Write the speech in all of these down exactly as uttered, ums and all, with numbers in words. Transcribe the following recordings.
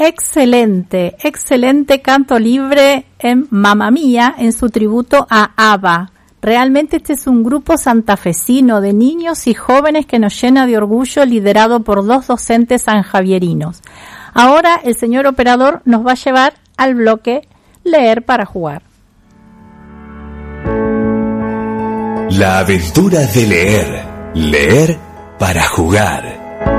excelente, excelente canto libre en Mamma Mía en su tributo a ABBA. Realmente este es un grupo santafesino de niños y jóvenes que nos llena de orgullo, liderado por dos docentes sanjavierinos. Ahora el señor operador nos va a llevar al bloque Leer para Jugar. La aventura de leer. Leer para jugar.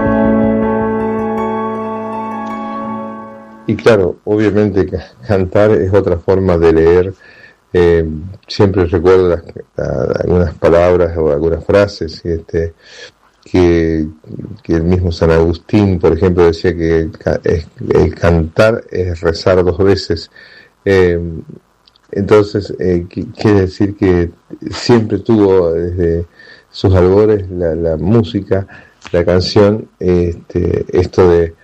Y claro, obviamente cantar es otra forma de leer. Eh, siempre recuerdo las, a, algunas palabras o algunas frases este, que, que el mismo San Agustín, por ejemplo, decía que el, el, el cantar es rezar dos veces. Eh, entonces, eh, quiere decir que siempre tuvo desde sus albores la, la música, la canción, este, esto de,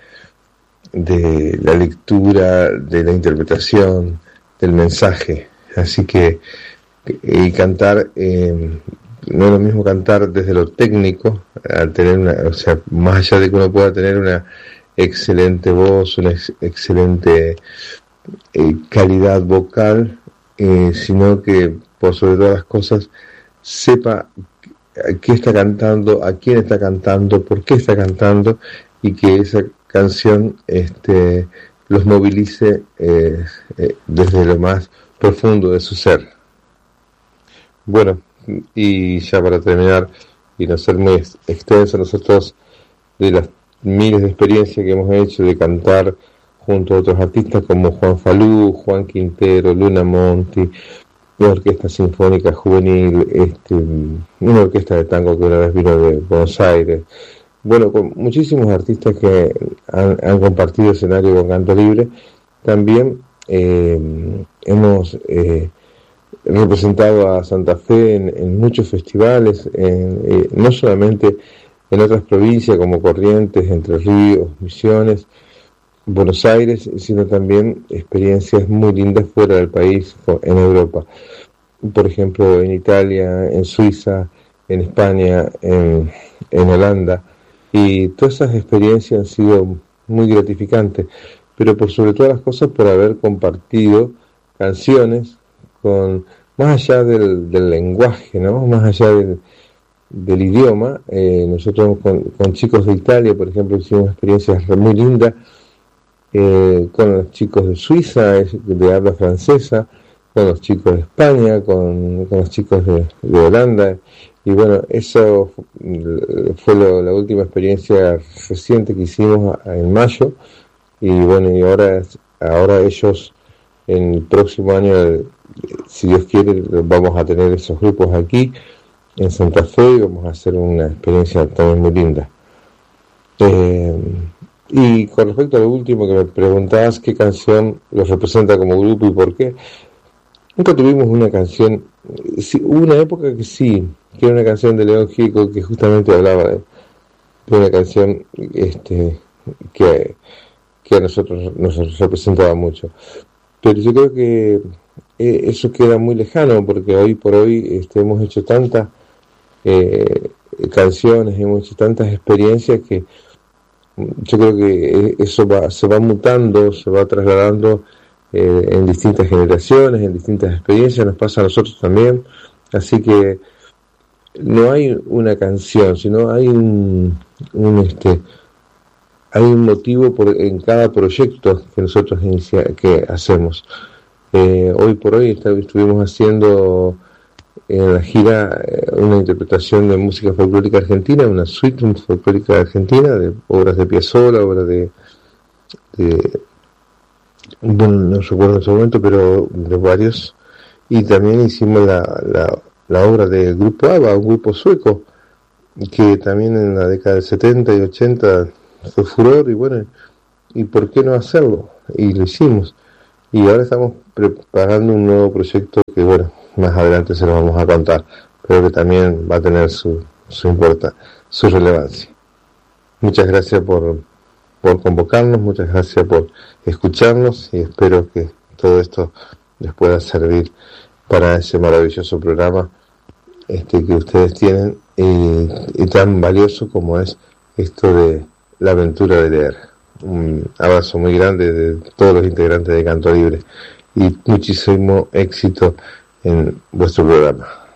de la lectura, de la interpretación, del mensaje. Así que y cantar, eh, no es lo mismo cantar desde lo técnico, al tener una, o sea, más allá de que uno pueda tener una excelente voz, una ex, excelente eh, calidad vocal, eh, sino que por sobre todas las cosas sepa qué está cantando, a quién está cantando, por qué está cantando, y que esa canción este, los movilice eh, eh, desde lo más profundo de su ser. Bueno, y ya para terminar y no ser muy extenso, nosotros de las miles de experiencias que hemos hecho de cantar junto a otros artistas como Juan Falú, Juan Quintero, Luna Monti, una orquesta sinfónica juvenil, este, una orquesta de tango que una vez vino de Buenos Aires, bueno, con muchísimos artistas que han, han compartido escenario con Canto Libre. También eh, hemos eh, representado a Santa Fe en, en muchos festivales, en, eh, no solamente en otras provincias como Corrientes, Entre Ríos, Misiones, Buenos Aires, sino también experiencias muy lindas fuera del país, en Europa. Por ejemplo, en Italia, en Suiza, en España, en, en Holanda. Y todas esas experiencias han sido muy gratificantes, pero por sobre todas las cosas por haber compartido canciones con, más allá del, del lenguaje, ¿no? Más allá del, del idioma. Eh, nosotros con, con chicos de Italia, por ejemplo, hicimos experiencias muy lindas, eh, con los chicos de Suiza, de habla francesa, con los chicos de España, con, con los chicos de, de Holanda. Y bueno, eso fue lo, la última experiencia reciente que hicimos en mayo. Y bueno, y ahora, ahora ellos, en el próximo año, si Dios quiere, vamos a tener esos grupos aquí en Santa Fe y vamos a hacer una experiencia también muy linda. Eh, y con respecto a lo último que me preguntabas, ¿qué canción los representa como grupo y por qué? Nunca tuvimos una canción, sí, hubo una época que sí, que era una canción de León Gieco que justamente hablaba de, de una canción este, que, que a nosotros nos representaba mucho. Pero yo creo que eso queda muy lejano, porque hoy por hoy este, hemos hecho tantas eh, canciones, hemos hecho tantas experiencias que yo creo que eso va, se va mutando, se va trasladando eh, en distintas generaciones, en distintas experiencias, nos pasa a nosotros también. Así que no hay una canción, sino hay un, un este hay un motivo por, en cada proyecto que nosotros inicia, que hacemos. Eh, hoy por hoy está, estuvimos haciendo en la gira una interpretación de música folclórica argentina, una suite folclórica argentina de obras de Piazzolla, obras de, de bueno, no recuerdo en ese momento, pero de varios. Y también hicimos la, la, la obra del grupo ABBA, un grupo sueco que también en la década del setenta y ochenta fue furor, y bueno, ¿y por qué no hacerlo? Y lo hicimos. Y ahora estamos preparando un nuevo proyecto que, bueno, más adelante se lo vamos a contar, pero que también va a tener su, su importa, su relevancia. Muchas gracias por, por convocarnos, muchas gracias por escucharnos, y espero que todo esto les pueda servir para ese maravilloso programa este que ustedes tienen, y, y tan valioso como es esto de la aventura de leer. un abrazo muy grande de todos los integrantes de Canto Libre y muchísimo éxito en vuestro programa.